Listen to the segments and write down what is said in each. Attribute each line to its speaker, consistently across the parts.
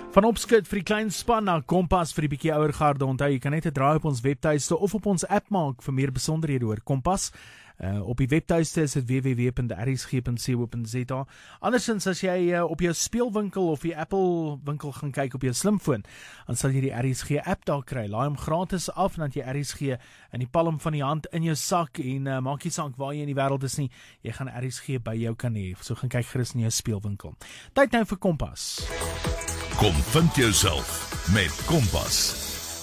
Speaker 1: Van Opskut vir die klein span na Kompas vir die bietjie ouer garde. Onthou, jy kan net 'n draai op ons webtuiste of op ons app maak vir meer besonderhede oor Kompas. Op die webtuiste is dit www.rsg.co.za. Andersins, as jy op jou speelwinkel of die Apple winkel gaan kyk op jou slimfoon, dan sal jy die RSG app daar kry. Laai hom gratis af en dan jy RSG in die palm van die hand in jou sak en maak nie saak waar jy in die wêreld is nie, jy gaan RSG by jou kan hê. So gaan kyk gerus in jou speelwinkel. Tyd nou vir Kompas.
Speaker 2: Kom vind jouself met Kompas.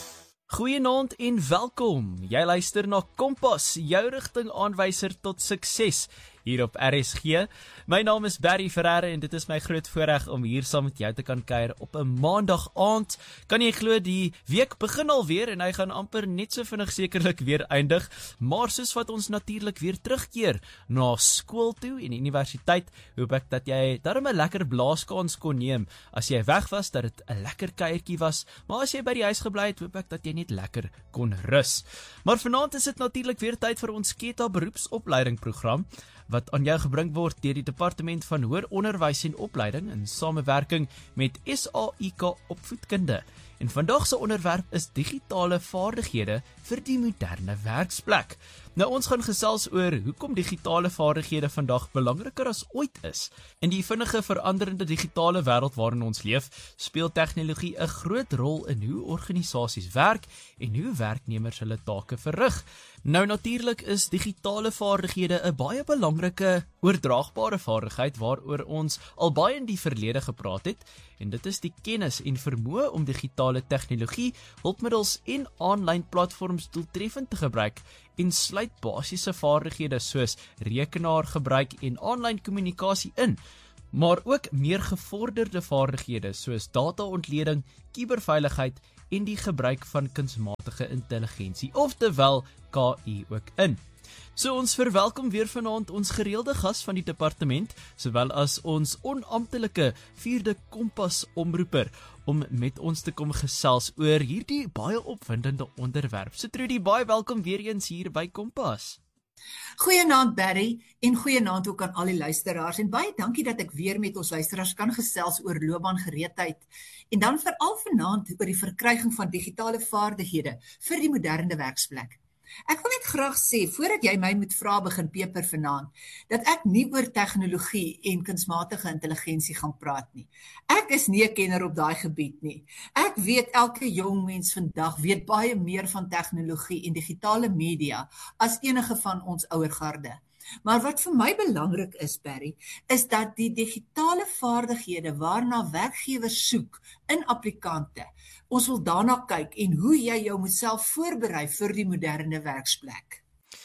Speaker 3: Goeienaand en welkom. Jy luister na Kompas, jou rigtingaanwyser tot sukses hier op RSG. My naam is Barry Ferreira en dit is my groot voorreg om hier saam met jou te kan kuier op 'n maandag aand. Kan jy glo die week begin alweer en hy gaan amper net so vinnig sekerlik weer eindig, maar soos wat ons natuurlik weer terugkeer na skool toe en universiteit, hoop ek dat jy daarom 'n lekker blaaskans kon neem. As jy weg was, dat dit 'n lekker kuiertjie was, maar as jy by die huis gebly het, hoop ek dat jy net lekker kon rus. Maar vanaand is dit natuurlik weer tyd vir ons KETA beroepsopleidingprogram, wat aan jou gebring word deur die Departement van Hoër Onderwys en Opleiding in samewerking met SAIK Opvoedkunde. En vandag se onderwerp is digitale vaardighede vir die moderne werksplek. Nou, ons gaan gesels oor hoekom digitale vaardighede vandag belangriker as ooit is. In die vinnige veranderende digitale wêreld waarin ons leef, speel tegnologie 'n groot rol in hoe organisasies werk en hoe werknemers hulle take verrig. Nou natuurlik is digitale vaardighede 'n baie belangrike oordraagbare vaardigheid waaroor ons al baie in die verlede gepraat het, en dit is die kennis en vermoë om digitale tegnologie, hulpmiddels en aanlyn platforms doeltreffend te gebruik en sluit basiese vaardighede soos rekenaargebruik en aanlyn kommunikasie in, maar ook meer gevorderde vaardighede soos dataontleding, kuberveiligheid en die gebruik van kunsmatige intelligensie, oftewel KI ook in. So ons verwelkom weer vanaand ons gereelde gas van die departement, sowel as ons onamptelike 4de Kompas omroeper, om met ons te kom gesels oor hierdie baie opwindende onderwerp. So Trudy, baie welkom weer eens hier by Kompas.
Speaker 4: Goeienaand Barry en goeienaand ook aan al die luisteraars en baie dankie dat ek weer met ons luisteraars kan gesels oor loopbaangereedheid en dan veral vanaand oor die verkryging van digitale vaardighede vir die moderne werksplek. Ek wil net graag sê, voordat jy my moet vra begin peper vanaand, dat ek nie oor tegnologie en kunsmatige intelligensie gaan praat nie. Ek is nie 'n kenner op daai gebied nie. Ek weet elke jong mens vandag weet baie meer van tegnologie en digitale media as enige van ons ouer garde. Maar wat vir my belangrik is, Barry, is dat die digitale vaardighede waarna werkgewers soek in applikante, ons wil daarna kyk en hoe jy jou moet self voorberei vir die moderne werksplek.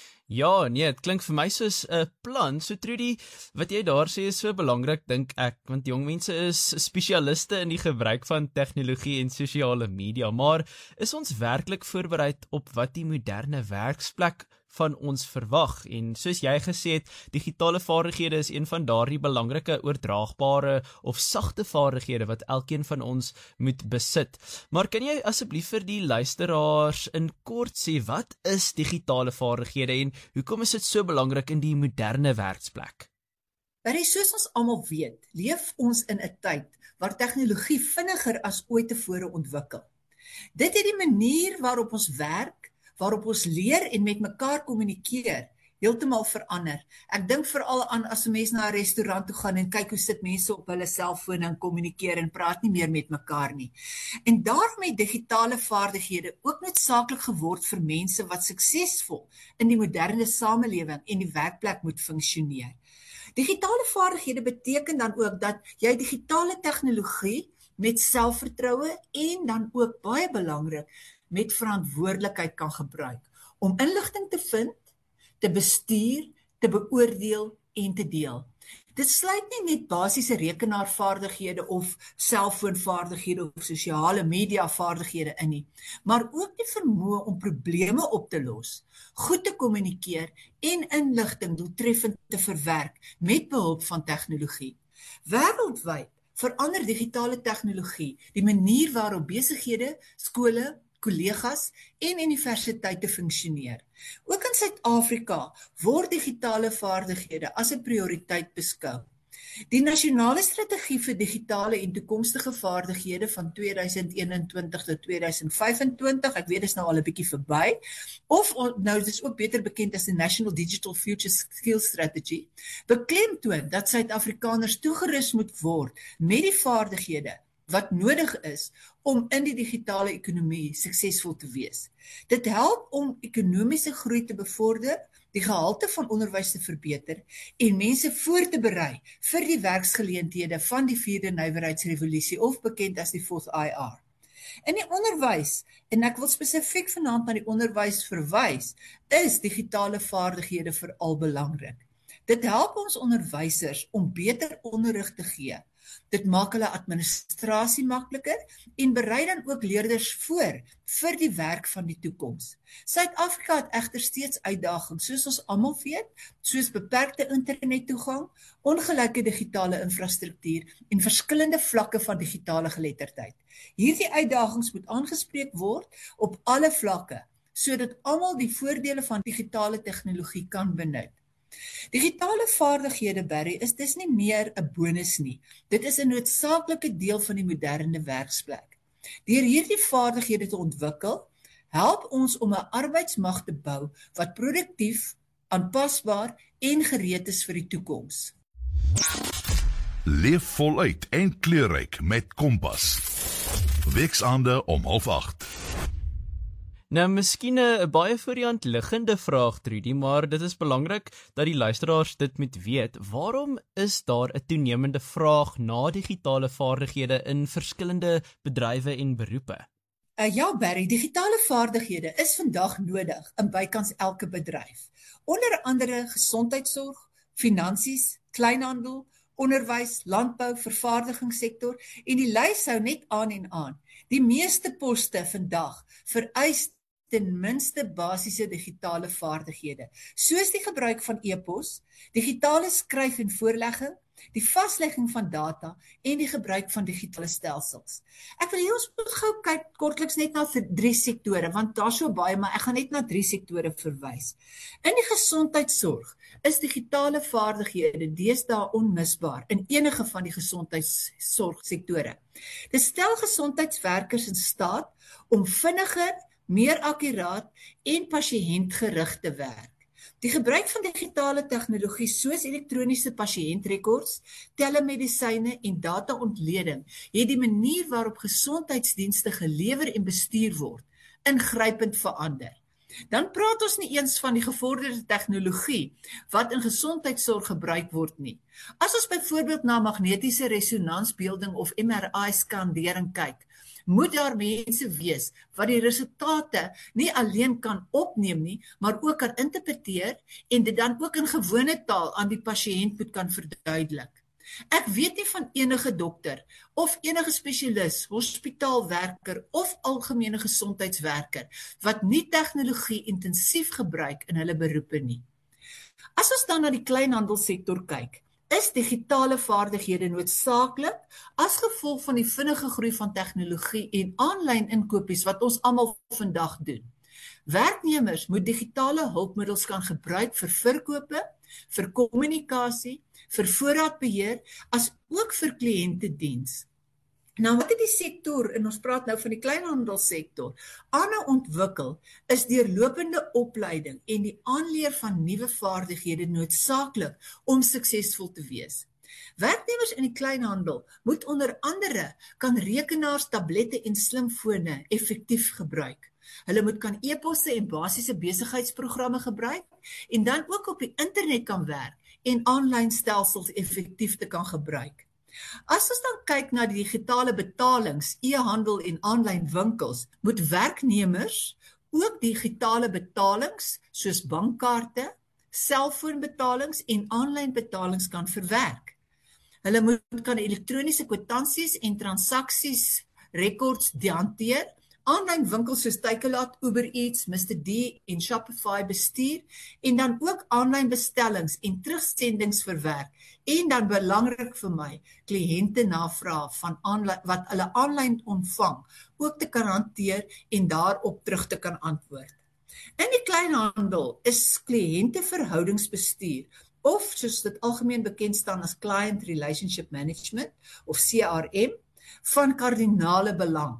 Speaker 3: Ja, nee, het klink vir my soos 'n plan. So Trudy, wat jy daar sê is so belangrik, dink ek, want jong mense is spesialiste in die gebruik van tegnologie en sosiale media, maar is ons werklik voorberei op wat die moderne werksplek van ons verwag? En soos jy gesê het, digitale vaardighede is een van daardie belangrike oordraagbare of sagte vaardighede wat elkeen van ons moet besit. Maar kan jy asseblief vir die luisteraars in kort sê, wat is digitale vaardighede en hoekom is dit so belangrik in die moderne werksplek?
Speaker 4: Maar soos ons almal weet, leef ons in 'n tyd waar tegnologie vinniger as ooit tevore ontwikkel. Dit het die manier waarop ons werk, waarop ons leer en met mekaar kommunikeer, heeltemal verander. Ek dink veral aan as 'n mens na 'n restaurant toe gaan en kyk hoe sit mense op hulle selfone en kommunikeer en praat nie meer met mekaar nie. En daarom het digitale vaardighede ook noodsaaklik geword vir mense wat suksesvol in die moderne samelewing en die werkplek moet funksioneer. Digitale vaardighede beteken dan ook dat jy digitale tegnologie met selfvertroue en dan ook baie belangrik met verantwoordelikheid kan gebruik om inligting te vind, te bestuur, te beoordeel en te deel. Dit sluit nie net basiese rekenaarvaardighede of selfoonvaardighede of sosiale media vaardighede in nie, maar ook die vermoë om probleme op te los, goed te kommunikeer en inligting doeltreffend te verwerk met behulp van tegnologie. Wêreldwyd verander digitale tegnologie die manier waarop besighede, skole, kollegas en universiteite funksioneer. Ook in Suid-Afrika word digitale vaardighede as 'n prioriteit beskou. Die nasionale strategie vir digitale en toekomstige vaardighede van 2021 tot 2025, ek weet dit is nou al 'n bietjie verby, of nou dit is ook beter bekend as die National Digital Future Skills Strategy, beklemtoon dat Suid-Afrikaners toegerus moet word met die vaardighede wat nodig is om in die digitale ekonomie suksesvol te wees. Dit help om ekonomiese groei te bevorder, die gehalte van onderwys te verbeter en mense voor te berei vir die werksgeleenthede van die 4de nywerheidsrevolusie of bekend as die 4th IR. In die onderwys, en ek wil spesifiek vanaand na die onderwys verwys, is digitale vaardighede veral belangrik. Dit help ons onderwysers om beter onderrig te gee. Dit maak hulle administrasie makliker en berei dan ook leerders voor vir die werk van die toekoms. Suid-Afrika het egter steeds uitdagings, soos ons almal weet, soos beperkte internettoegang, ongelyke digitale infrastruktuur en verskillende vlakke van digitale geletterdheid. Hierdie uitdagings moet aangespreek word op alle vlakke, sodat almal die voordele van digitale tegnologie kan benut. Digitale vaardighede, Barry, is dis nie meer 'n bonus nie. Dit is 'n noodsaaklike deel van die moderne werksplek. Deur hierdie vaardighede te ontwikkel, help ons om 'n arbeidsmag te bou wat produktief, aanpasbaar en gereed is vir die toekoms.
Speaker 2: Leef voluit en kleurryk met Kompas. Weksaande om 7:30.
Speaker 3: Nou, miskien 'n baie voor die hand liggende vraag, Trudy, maar dit is belangrik dat die luisteraars dit moet weet. Waarom is daar 'n toenemende vraag na digitale vaardighede in verskillende bedrywe en beroepe?
Speaker 4: Ja, Barry, digitale vaardighede is vandag nodig in bykans elke bedryf. Onder andere gesondheidsorg, finansies, kleinhandel, onderwys, landbou, vervaardigingssektor en die lys hou net aan en aan. Die meeste poste vandag vereis ten minste basiese digitale vaardighede, soos die gebruik van e-pos, digitale skryf en voorlegging, die vaslegging van data en die gebruik van digitale stelsels. Ek wil hier ons moet gou kyk kortliks net na 3 sektore, want daar's so baie, maar ek gaan net na 3 sektore verwys. In die gesondheidsorg is digitale vaardighede deesdae onmisbaar in enige van die gesondheidsorgsektore. Dit stel gesondheidswerkers in staat om vinniger, meer akkuraat en pasiëntgerig te werk. Die gebruik van digitale tegnologie soos elektroniese pasiëntrekords, telemedisyne en data-ontleding het die manier waarop gesondheidsdienste gelewer en bestuur word ingrypend verander. Dan praat ons nie eens van die gevorderde tegnologie wat in gesondheidsorg gebruik word nie. As ons byvoorbeeld na magnetiese resonansbeelding of MRI-skandering kyk, moet daar mense wees wat die resultate nie alleen kan opneem nie, maar ook kan interpreteer en dit dan ook in gewone taal aan die pasiënt moet kan verduidelik. Ek weet nie van enige dokter of enige spesialis, hospitaalwerker of algemene gesondheidswerker wat nie tegnologie intensief gebruik in hulle beroepe nie. As ons dan na die kleinhandelsektor kyk, is digitale vaardighede noodsaaklik as gevolg van die vinnige groei van tegnologie en aanlyn inkopies wat ons almal vandag doen. Werknemers moet digitale hulpmiddels kan gebruik vir verkope, vir kommunikasie, vir voorraadbeheer, as ook vir kliëntediens. Nou wat het die sektor, en ons praat nou van die kleinhandelssektor, aan ontwikkel, is deurlopende opleiding en die aanleer van nuwe vaardighede noodsaaklik om suksesvol te wees. Werknemers in die kleinhandel moet onder andere kan rekenaars, tablette en slimfone effektief gebruik. Hulle moet kan e-posse en basiese besigheidsprogramme gebruik en dan ook op die internet kan werk en aanlyn stelsels effektief te kan gebruik. As ons dan kyk na die digitale betalings, e-handel en aanlyn winkels, moet werknemers ook digitale betalings soos bankkaarte, selfoonbetalings en aanlyn betalings kan verwerk. Hulle moet kan elektroniese kwitansies en transaksies rekords hanteer, aanlyn winkels soos Takealot, Uber Eats, Mr D en Shopify bestuur en dan ook aanlyn bestellings en terugsendings verwerk en dan belangrik vir my, kliënte navraag van wat hulle aanlyn ontvang ook te kan hanteer en daarop terug te kan antwoord. In die kleinhandel is kliënteverhoudingsbestuur of soos dit algemeen bekend staan as Client Relationship Management of CRM van kardinale belang.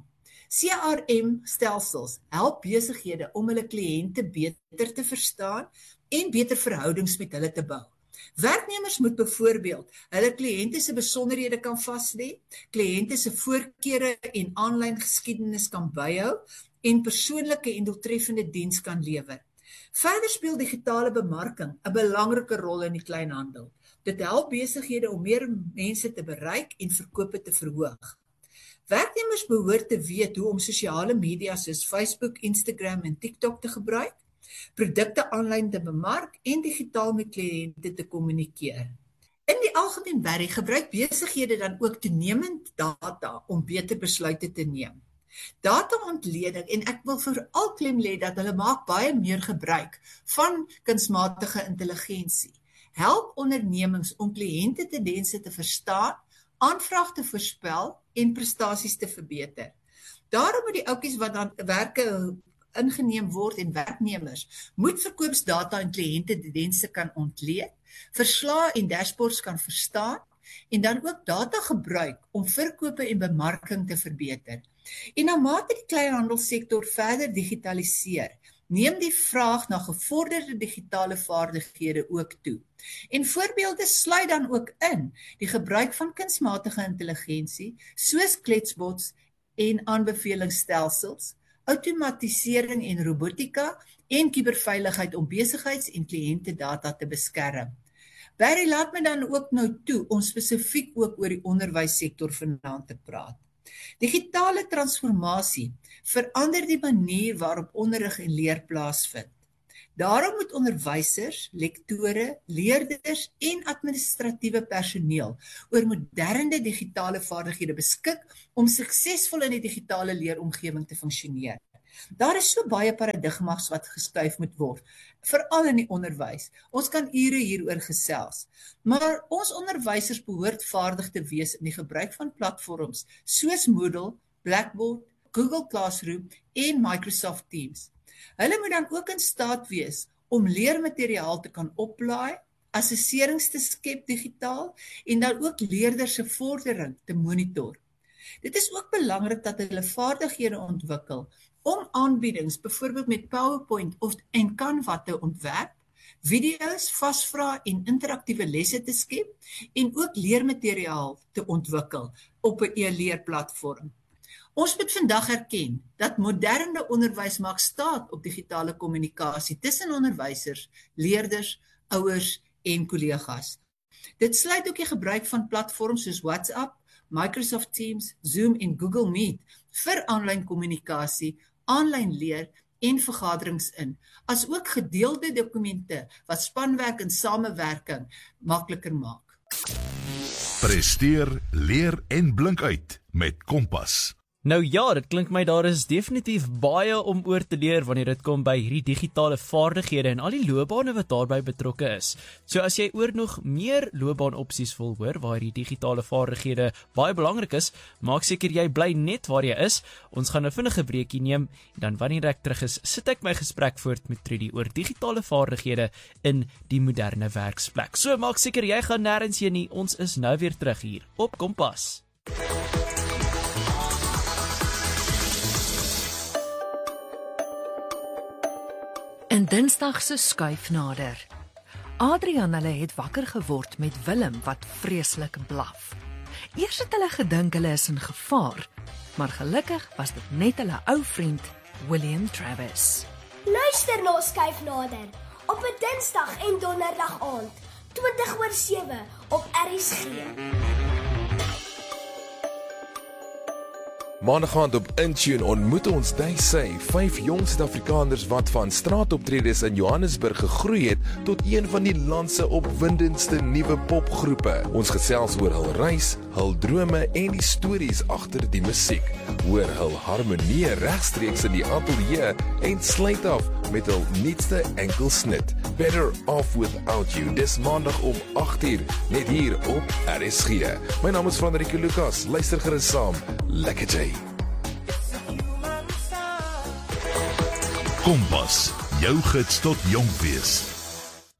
Speaker 4: CRM-stelsels help besighede om hulle kliënte beter te verstaan en beter verhoudings met hulle te bou. Werknemers moet byvoorbeeld hulle kliënte se besonderhede kan vaslê, kliënte se voorkeure en aanlyn geskiedenis kan byhou en persoonlike en doeltreffende diens kan lewer. Verder speel digitale bemarking 'n belangrike rol in die kleinhandel. Dit help besighede om meer mense te bereik en verkope te verhoog. Werknemers behoort te weet hoe om sosiale media soos Facebook, Instagram en TikTok te gebruik, produkte aanlyn te bemark en digitaal met kliënte te kommunikeer. In die algemeen Barry, gebruik besighede dan ook toenemend data om beter besluite te neem. Data-ontleding, en ek wil veral klem lê dat hulle maak baie meer gebruik van kunsmatige intelligensie, help ondernemings om kliëntetendense te verstaan, aanvraag te voorspel en prestasies te verbeter. Daarom moet die ouetjies wat dan werke ingeneem word en werknemers moet verkoopsdata en kliëntetendense kan ontleed, verslae en dashboards kan verstaan en dan ook data gebruik om verkope en bemarking te verbeter. En na mate die kleinhandelsektor verder digitaliseer, neem die vraag na gevorderde digitale vaardighede ook toe. En voorbeelde sluit dan ook in die gebruik van kunsmatige intelligensie, soos kletsbots en aanbevelingsstelsels, outomatisering en robotika en kuberveiligheid om besigheids- en kliëntedata te beskerm. Barry, laat my dan ook nou toe om spesifiek ook oor die onderwyssektor vanaand te praat. Digitale transformasie verander die manier waarop onderrig en leer plaasvind. Daarom moet onderwysers, lektore, leerders en administratiewe personeel oor moderne digitale vaardighede beskik om suksesvol in die digitale leeromgewing te funksioneer. Daar is so baie paradigmas wat geskuif moet word, veral in die onderwys. Ons kan ure hieroor gesels, maar ons onderwysers behoort vaardig te wees in die gebruik van platforms soos Moodle, Blackboard, Google Classroom en Microsoft Teams. Hulle moet dan ook in staat wees om leermateriaal te kan oplaai, assesserings te skep digitaal en dan ook leerders se vordering te monitor. Dit is ook belangrik dat hulle vaardighede ontwikkel om aanbiedings, byvoorbeeld met PowerPoint en Canva te ontwerp, video's, vasvrae en interaktiewe lesse te skep en ook leermateriaal te ontwikkel op 'n e-leerplatform. Ons moet vandag erken dat moderne onderwys maak staat op digitale kommunikasie tussen onderwysers, leerders, ouers en kollegas. Dit sluit ook die gebruik van platforms soos WhatsApp, Microsoft Teams, Zoom en Google Meet vir aanlyn kommunikasie, aanlyn leer en vergaderings in, as ook gedeelde dokumente wat spanwerk en samewerking makliker maak.
Speaker 2: Presteer, leer en blink uit met Kompas.
Speaker 3: Nou ja, dit klink my daar is definitief baie om oor te leer wanneer dit kom by hierdie digitale vaardighede en al die loopbane wat daarbey betrokke is. So as jy oor nog meer loopbaanopsies wil hoor waar hierdie digitale vaardighede baie belangrik is, maak seker jy bly net waar jy is. Ons gaan 'n vinnige breekie neem en dan wanneer ek terug is, sit ek my gesprek voort met Trudy oor digitale vaardighede in die moderne werksplek. So maak seker jy gaan nêrens heen nie. Ons is nou weer terug hier op Kompas.
Speaker 5: In Dinsdag se skuif nader. Adrian hulle het wakker geword met Willem wat vreeslik blaf. Eers het hulle gedink hulle is in gevaar, maar gelukkig was dit net hulle ou vriend William Travis.
Speaker 6: Luister na skuif nader op 'n Dinsdag en Donderdag aand, 20:07 op RSG.
Speaker 7: Maandag op Intune ontmoet ons Daisy, 5 jong Suid-Afrikaners wat van straatoptredes in Johannesburg gegroei het tot een van die land se opwindendste nuwe popgroepe. Ons gesels oor hul reis, hul drome en die stories agter die musiek. Hoor hul harmonie regstreeks in die ateljee en sluit af met hul nuutste enkelsnit. Better Off Without You. Dis Maandag om 8:00 net hier op RSG. My naam is Frederike Lucas. Luister gerus saam. Lekker day.
Speaker 2: Kompas, jou gids tot jong wees.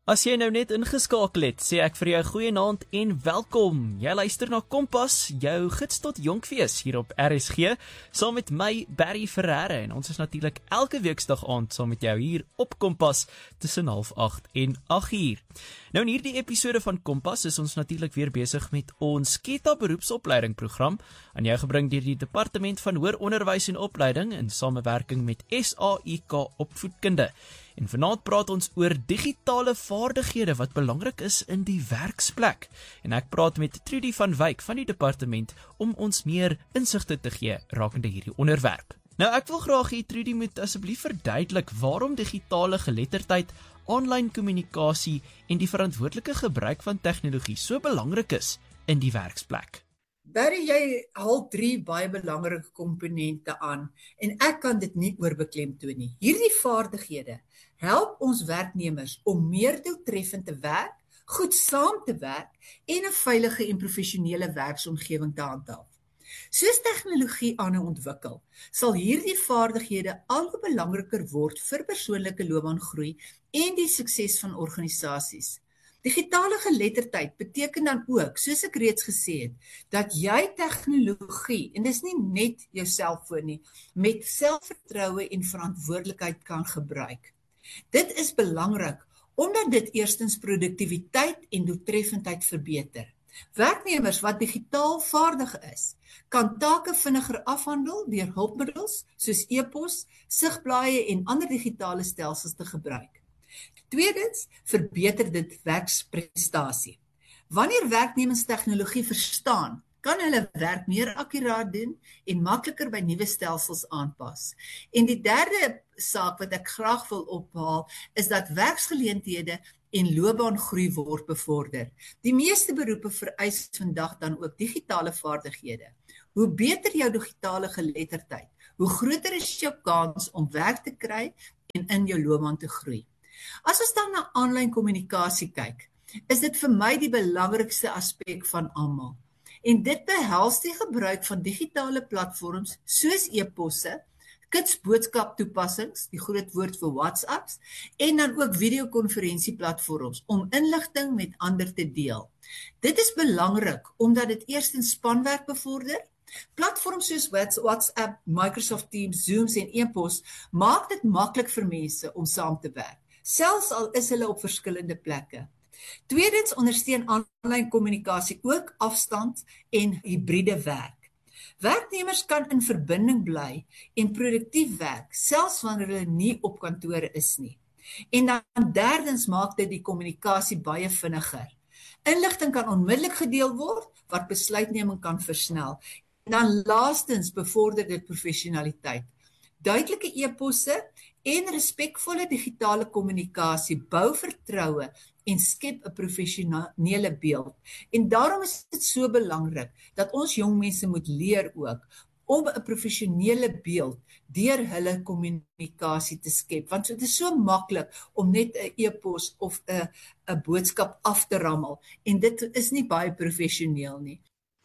Speaker 3: As jy nou net ingeskakel het, sê ek vir jou goeienaand en welkom. Jy luister na Kompas, jou gids tot Jonkfees hier op RSG, saam met my Barry Ferreira en ons is natuurlik elke weeksdag aand saam met jou hier op Kompas tussen 7:30 en 8:00. Nou in hierdie episode van Kompas is ons natuurlik weer besig met ons KETA beroepsopleiding program, aan jou gebring deur die Departement van Hoër Onderwys en Opleiding in samewerking met SAIK Opvoedkunde. En vanaand praat ons oor digitale vaardighede wat belangrik is in die werksplek. En ek praat met Trudy van Wyk van die departement om ons meer insigte te gee rakende hierdie onderwerp. Nou ek wil graag hê Trudy moet asseblief verduidelik waarom digitale geletterdheid, aanlyn kommunikasie en die verantwoordelike gebruik van tegnologie so belangrik is in die werksplek.
Speaker 4: Barry, jy haal 3 baie belangrike komponente aan en ek kan dit nie oorbeklemtoon nie. Hierdie vaardighede help ons werknemers om meer doeltreffend te werk, goed saam te werk en 'n veilige en professionele werksomgewing te handhaaf. Soos tegnologie aanhou ontwikkel, sal hierdie vaardighede al hoe belangriker word vir persoonlike loopbaangroei en die sukses van organisasies. Digitale geletterdheid beteken dan ook, soos ek reeds gesê het, dat jy tegnologie, en dis nie net jou selfoon nie, met selfvertroue en verantwoordelikheid kan gebruik. Dit is belangrik, omdat dit eerstens produktiwiteit en doeltreffendheid verbeter. Werknemers wat digitaal vaardig is, kan take vinniger afhandel deur hulpmiddels soos e-pos, sigblaaie en ander digitale stelsels te gebruik. Tweedens, verbeter dit werksprestasie. Wanneer werknemers tegnologie verstaan, kan hulle werk meer akkuraat doen en makliker by nuwe stelsels aanpas. En die derde saak wat ek graag wil ophaal, is dat werksgeleenthede en loopbaangroei word bevorder. Die meeste beroepe vereis vandag dan ook digitale vaardighede. Hoe beter jou digitale geletterdheid, hoe groter is jou kans om werk te kry en in jou loopbaan te groei. As ons dan na aanlyn kommunikasie kyk, is dit vir my die belangrikste aspek van almal. En dit behels die gebruik van digitale platforms soos e-posse, kitsboodskaptoepassings, die groot woord vir WhatsApps, en dan ook videokonferensieplatforms om inligting met ander te deel. Dit is belangrik omdat dit eerstens spanwerk bevorder. Platforms soos WhatsApp, Microsoft Teams, Zooms en e-pos maak dit maklik vir mense om saam te werk, selfs al is hulle op verskillende plekke. Tweedens ondersteun aanlyn kommunikasie ook afstand en hibriede werk. Werknemers kan in verbinding bly en produktief werk, selfs wanneer hulle nie op kantore is nie. En dan derdens maak dit die kommunikasie baie vinniger. Inligting kan onmiddellik gedeel word, wat besluitneming kan versnel. En dan laastens bevorder dit professionaliteit. Duidelike e-posse en respekvolle digitale kommunikasie bou vertroue en skep 'n professionele beeld. En daarom is dit so belangrik dat ons jong mense moet leer ook om 'n professionele beeld deur hulle kommunikasie te skep. Want dit is so maklik om net 'n e-pos of 'n boodskap af te rammel en dit is nie baie professioneel nie.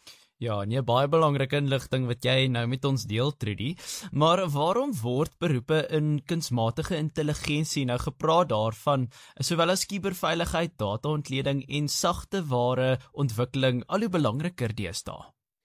Speaker 3: Ja, nee, baie belangrike inligting wat jy nou met ons deel, Trudy. Maar waarom word beroepe in kunsmatige intelligensie nou gepraat daarvan, sowel as kuberveiligheid, dataontleding en sagte ware ontwikkeling al hoe belangriker deesdae?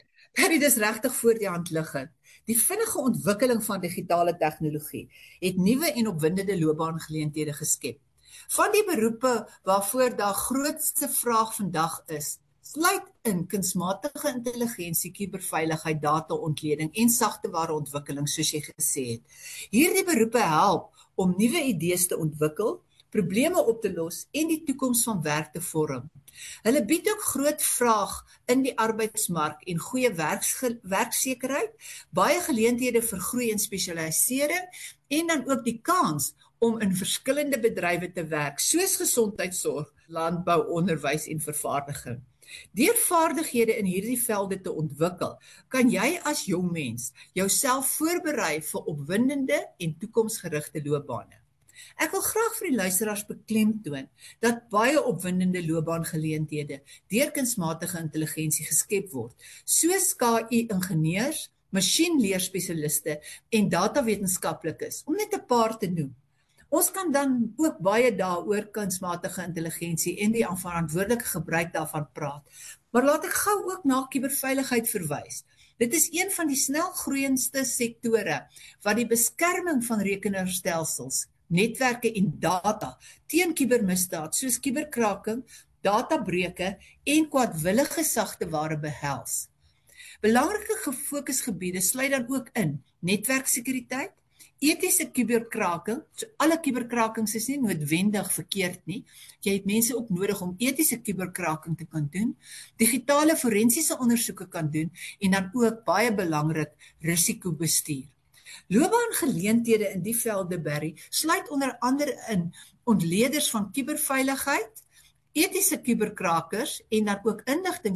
Speaker 4: Dit is regtig voor die hand liggend. Die vinnige ontwikkeling van digitale tegnologie het nuwe en opwindende loopbaangeleenthede geskep. Van die beroepe waarvoor daar grootste vraag vandag is, sluit in kunsmatige intelligensie, kuberveiligheid, dataontleding en sagteware ontwikkeling, soos jy gesê het. Hierdie beroepe help om nuwe idees te ontwikkel, probleme op te los en die toekoms van werk te vorm. Hulle bied ook groot vraag in die arbeidsmark en goeie werksekerheid, baie geleenthede vir groei en spesialisering en dan ook die kans om in verskillende bedrywe te werk, soos gesondheidsorg, landbou, onderwys en vervaardiging. Deur vaardighede in hierdie velde te ontwikkel, kan jy as jong mens jouself voorberei vir opwindende en toekomsgerigte loopbane. Ek wil graag vir die luisteraars beklemtoon dat baie opwindende loopbaangeleenthede deur kunsmatige intelligensie geskep word, soos KI-ingenieurs, masjienleerspesialiste en datawetenskaplikes, om net 'n paar te noem. Ons kan dan ook baie daaroor kunsmatige intelligensie en die verantwoordelike gebruik daarvan praat. Maar laat ek gou ook na kuberveiligheid verwys. Dit is een van die snel groeiendste sektore wat die beskerming van rekenaarstelsels, netwerke en data teen kubermisdaad soos kuberkraking, databreuke en kwaadwillige sagte ware behels. Belangrike gefokusgebiede sluit dan ook in netwerksekuriteit, etiese kuberkraking. So alle kuberkrakings is nie noodwendig verkeerd nie. Jy het mense ook nodig om etiese kuberkraking te kan doen, digitale forensiese ondersoeke kan doen en dan ook baie belangrik risikobestuur. Loopbaangeleenthede in die velde, Barry, sluit onder andere in ontleeders van kuberveiligheid, etiese kuberkrakers en dan ook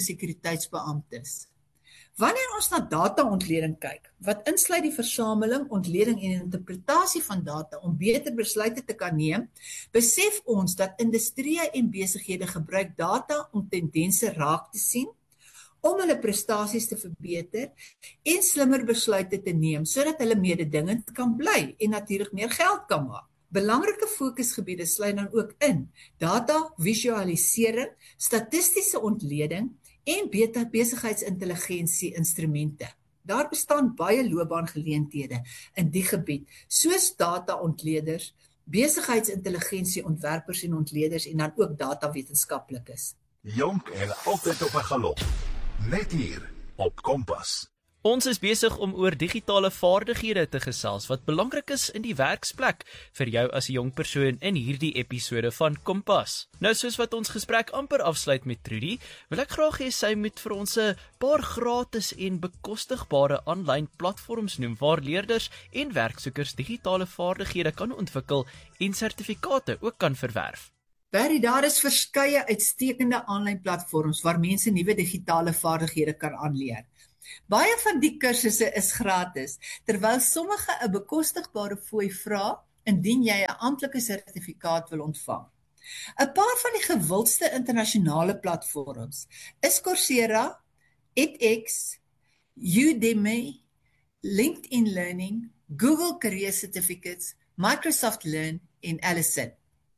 Speaker 4: inligtingsekuriteitsbeamptes. Wanneer ons na dataontleding kyk, wat insluit die versameling, ontleding en interpretasie van data om beter besluite te kan neem, besef ons dat industrieë en besighede gebruik data om tendense raak te sien, om hulle prestasies te verbeter en slimmer besluite te neem sodat hulle mededingend kan bly en natuurlik meer geld kan maak. Belangrike fokusgebiede sluit dan ook in data visualisering, statistiese ontleding en besigheidsintelligensie instrumente. Daar bestaan baie loopbaangeleenthede in die gebied, soos dataontleeders, besigheidsintelligensie ontwerpers en ontleeders en dan ook datawetenskaplikes.
Speaker 2: Jonk en altyd op 'n galop. Net hier op Kompas.
Speaker 3: Ons is besig om oor digitale vaardighede te gesels wat belangrik is in die werksplek vir jou as 'n jong persoon in hierdie episode van Kompas. Nou soos wat ons gesprek amper afsluit met Trudy, wil ek graag hê sy moet vir ons 'n paar gratis en bekostigbare aanlyn platforms noem waar leerders en werksoekers digitale vaardighede kan ontwikkel en sertifikate ook kan verwerf.
Speaker 4: Barry, daar is verskeie uitstekende aanlyn platforms waar mense nuwe digitale vaardighede kan aanleer. Baie van die kursusse is gratis, terwyl sommige 'n bekostigbare fooi vra indien jy 'n amptelike sertifikaat wil ontvang. 'n Paar van die gewildste internasionale platforms is Coursera, edX, Udemy, LinkedIn Learning, Google Career Certificates, Microsoft Learn en Allison.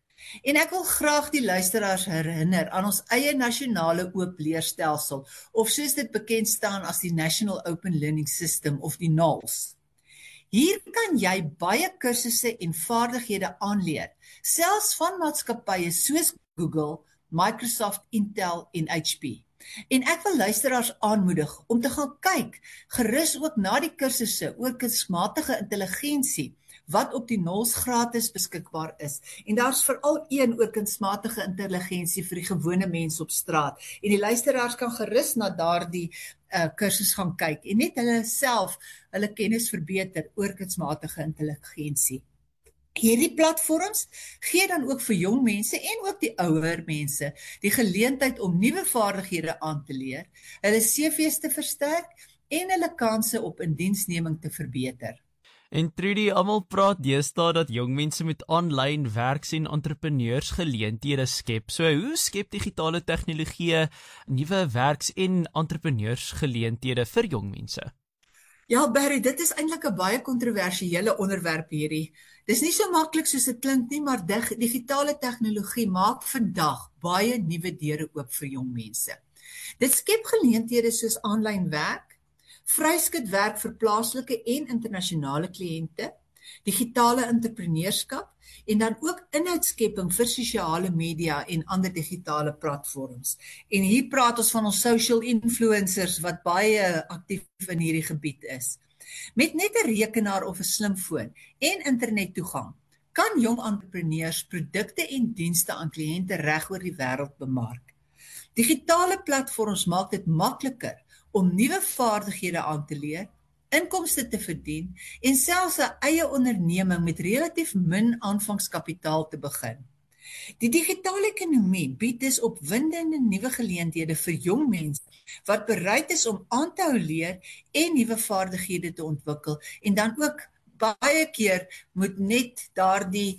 Speaker 4: En ek wil graag die luisteraars herinner aan ons eie nasionale oop leerstelsel, of soos dit bekend staan as die National Open Learning System of die NOLS. Hier kan jy baie kursusse en vaardighede aanleer, selfs van maatskappye soos Google, Microsoft, Intel en HP. En ek wil luisteraars aanmoedig om te gaan kyk, gerus ook na die kursusse oor kunsmatige intelligensie, wat op die NOLS gratis beskikbaar is. En daar's veral een oor kunsmatige intelligensie vir die gewone mens op straat. En die luisteraars kan gerus na daardie kursus gaan kyk en net hulle self hulle kennis verbeter oor kunsmatige intelligensie. Hierdie platforms gee dan ook vir jong mense en ook die ouer mense die geleentheid om nuwe vaardighede aan te leer, hulle CV's te versterk en hulle kanse op indiensneming te verbeter.
Speaker 3: En Trudy, almal praat deesdae dat jong mense met aanlyn werks- en entrepreneursgeleenthede skep. So hoe skep digitale tegnologie nuwe werks- en entrepreneursgeleenthede vir jong mense?
Speaker 4: Ja, Barry, dit is eintlik 'n baie kontroversiële onderwerp hierdie. Dis nie so maklik soos dit klink nie, maar digitale tegnologie maak vandag baie nuwe deure oop vir jong mense. Dit skep geleenthede soos aanlyn werk, vryskut werk vir plaaslike en internasionale kliënte, digitale entrepreneurskap en dan ook inhoudskepping vir sosiale media en ander digitale platforms. En hier praat ons van ons social influencers wat baie aktief in hierdie gebied is. Met net 'n rekenaar of 'n slimfoon en internettoegang kan jong entrepreneurs produkte en dienste aan kliënte reg oor die wêreld bemark. Digitale platforms maak dit makliker om nuwe vaardighede aan te leer, inkomste te verdien en selfs 'n eie onderneming met relatief min aanvangskapitaal te begin. Die digitale ekonomie bied dus opwindende nuwe geleenthede vir jong mense wat bereid is om aan te hou leer en nuwe vaardighede te ontwikkel en dan ook baie keer moet net daai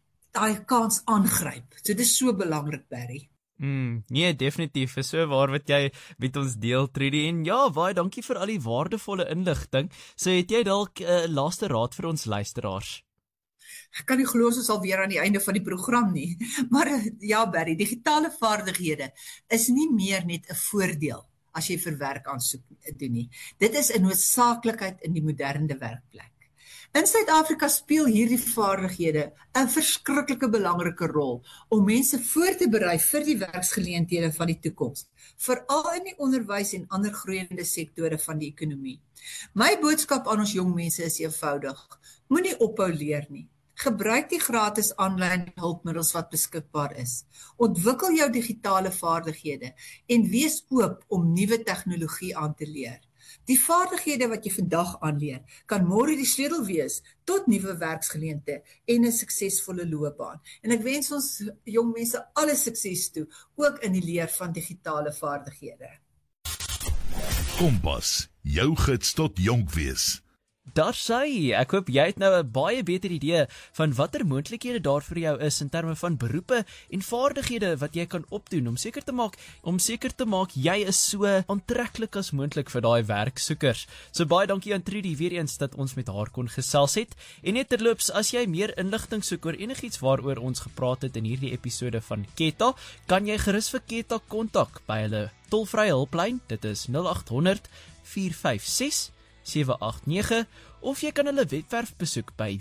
Speaker 4: kans aangryp. So dit is so belangrik, Barry.
Speaker 3: Nee, definitief, is so waar wat jy met ons deel, Trudy, en ja, baie dankie vir al die waardevolle inligting. So het jy dalk 'n laaste raad vir ons luisteraars?
Speaker 4: Ek kan nie glo ons is al weer aan die einde van die program nie. Maar ja, Barry, digitale vaardighede is nie meer net 'n voordeel as jy vir werk aansoek doen nie. Dit is 'n noodsaaklikheid in die moderne werkplek. In Suid-Afrika speel hierdie vaardighede 'n verskriklike belangrike rol om mense voor te berei vir die werksgeleenthede van die toekoms, veral in die onderwys en ander groeiende sektore van die ekonomie. My boodskap aan ons jong mense is eenvoudig: moenie ophou leer nie. Gebruik die gratis aanlyn hulpmiddels wat beskikbaar is. Ontwikkel jou digitale vaardighede en wees oop om nuwe tegnologie aan te leer. Die vaardighede wat jy vandag aanleer, kan môre die sleutel wees tot nuwe werksgeleenthede en 'n suksesvolle loopbaan. En ek wens ons jong mense alle sukses toe, ook in die leer van digitale vaardighede.
Speaker 2: Kompas, jou gids tot jonk wees.
Speaker 3: Daar sê, ek hoop jy het nou 'n baie beter idee van watter moontlikhede daar vir jou is in terme van beroepe en vaardighede wat jy kan opdoen om seker te maak jy is so aantreklik as moontlik vir daai werksoekers. So baie dankie aan Trudy weer eens dat ons met haar kon gesels het. En net terloops, as jy meer inligting soek oor enigiets waaroor ons gepraat het in hierdie episode van Keta, kan jy gerus vir Keta kontak by hulle tolvrye hulplyn. Dit is 0800 456 789 of jy kan hulle webwerf besoek by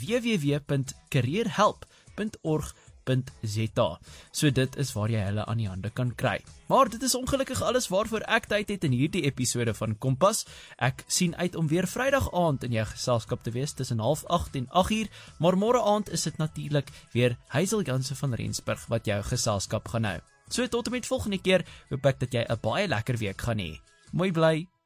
Speaker 3: www.careerhelp.org.za. So dit is waar jy hulle aan die hande kan kry. Maar dit is ongelukkig alles waarvoor ek tyd het in hierdie episode van Kompas. Ek sien uit om weer Vrydag aand in jou geselskap te wees tussen 7:30 en 8:00, maar môre aand is dit natuurlik weer Hazel Jansen van Rensburg wat jou geselskap gaan hou. So tot en met volgende keer, hoop ek dat jy 'n baie lekker week gaan hê. Mooi bly.